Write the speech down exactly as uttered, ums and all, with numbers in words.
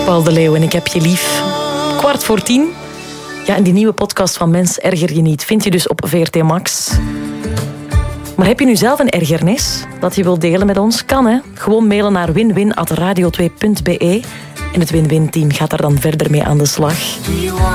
Paul de Leeuw en ik heb je lief. Kwart voor tien. Ja, en die nieuwe podcast van Mens erger je niet vind je dus op V R T Max. Maar heb je nu zelf een ergernis dat je wilt delen met ons? Kan, hè? Gewoon mailen naar winwin at radio twee punt be. En het Win-Win-team gaat daar dan verder mee aan de slag.